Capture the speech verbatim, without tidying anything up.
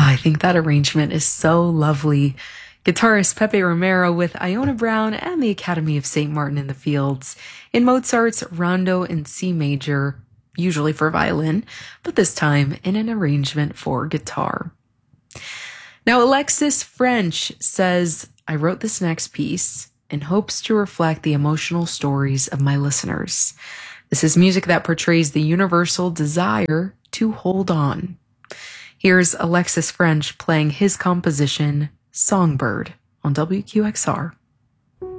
I think that arrangement is so lovely. Guitarist Pepe Romero with Iona Brown and the Academy of Saint Martin in the Fields in Mozart's Rondo in C major, usually for violin, but this time in an arrangement for guitar. Now, Alexis French says, I wrote this next piece in hopes to reflect the emotional stories of my listeners. This is music that portrays the universal desire to hold on. Here's Alexis French playing his composition, Songbird, on W Q X R.